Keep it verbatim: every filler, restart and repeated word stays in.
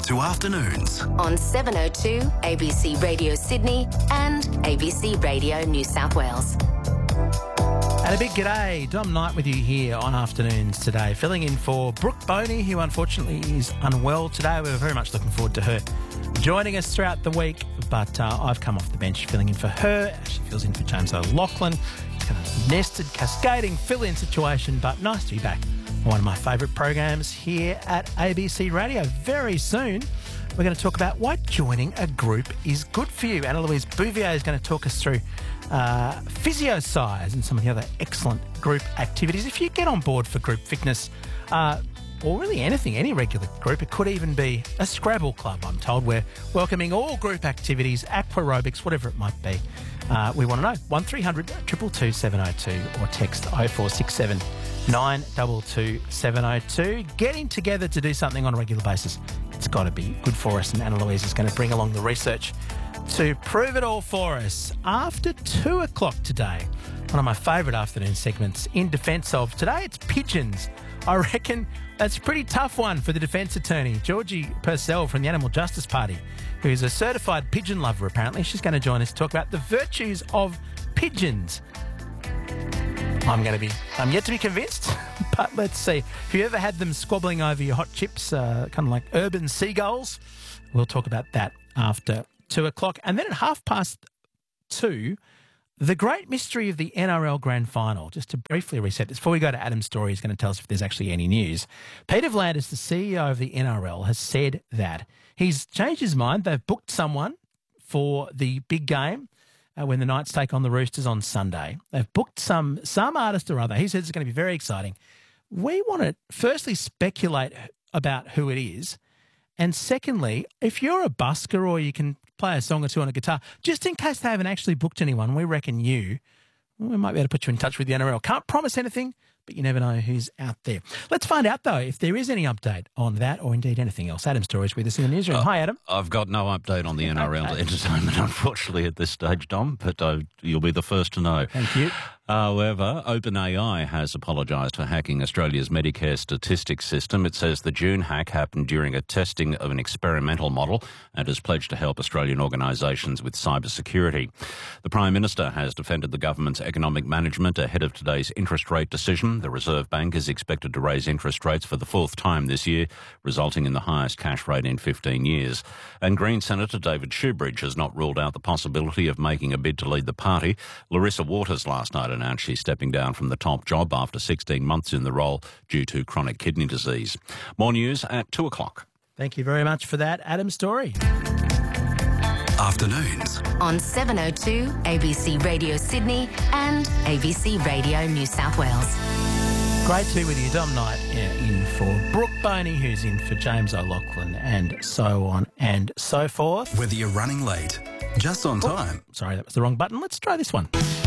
to Afternoons on seven oh two A B C Radio Sydney and A B C Radio New South Wales. And a big g'day, Dom Knight with you here on Afternoons today, filling in for Brooke Boney, who unfortunately is unwell today. We're very much looking forward to her joining us throughout the week, but uh, I've come off the bench filling in for her. She fills in for James O'Loughlin. It's kind of a nested, cascading fill-in situation, but nice to be back on one of my favourite programs here at A B C Radio. Very soon, we're going to talk about why joining a group is good for you. Anna Louise Bouvier is going to talk us through uh, Physiosize and some of the other excellent group activities. If you get on board for group fitness, uh, or really anything, any regular group, it could even be a Scrabble club, I'm told. We're welcoming all group activities, aquarobics, whatever it might be. Uh, we want to know. one three hundred two two two seven oh two or text oh four six seven nine two two seven oh two. Getting together to do something on a regular basis, it's got to be good for us, and Anna Louise is going to bring along the research to prove it all for us. After two o'clock today, one of my favourite afternoon segments in defence of today, it's pigeons. I reckon that's a pretty tough one for the defence attorney, Georgie Purcell from the Animal Justice Party, who's a certified pigeon lover apparently. She's going to join us to talk about the virtues of pigeons. I'm going to be, I'm yet to be convinced, but let's see. If you ever had them squabbling over your hot chips, uh, kind of like urban seagulls, we'll talk about that after two o'clock. And then at half past two, the great mystery of the N R L Grand Final. Just to briefly reset this, before we go to Adam's story, he's going to tell us if there's actually any news. Peter V'landys, the C E O of the N R L, has said that he's changed his mind. They've booked someone for the big game uh, when the Knights take on the Roosters on Sunday. They've booked some some artist or other. He says it's going to be very exciting. We want to firstly speculate about who it is. And secondly, if you're a busker or you can play a song or two on a guitar, just in case they haven't actually booked anyone, we reckon you, we might be able to put you in touch with the N R L. Can't promise anything, but you never know who's out there. Let's find out, though, if there is any update on that or indeed anything else. Adam Story's with us in the newsroom. Uh, Hi, Adam. I've got no update on the okay. N R L entertainment, unfortunately, at this stage, Dom, but uh, you'll be the first to know. Thank you. However, OpenAI has apologised for hacking Australia's Medicare statistics system. It says the June hack happened during a testing of an experimental model and has pledged to help Australian organisations with cybersecurity. The Prime Minister has defended the government's economic management ahead of today's interest rate decision. The Reserve Bank is expected to raise interest rates for the fourth time this year, resulting in the highest cash rate in fifteen years. And Green Senator David Shoebridge has not ruled out the possibility of making a bid to lead the party. Larissa Waters last night announced she's stepping down from the top job after sixteen months in the role due to chronic kidney disease. More news at two o'clock. Thank you very much for that, Adam Story. Afternoons on seven oh two A B C Radio Sydney and A B C Radio New South Wales. Great to be with you, Dom Knight, yeah, in for Brooke Boney, who's in for James O'Loughlin, and so on and so forth. Whether you're running late, just on time. Oh, sorry, that was the wrong button. Let's try this one.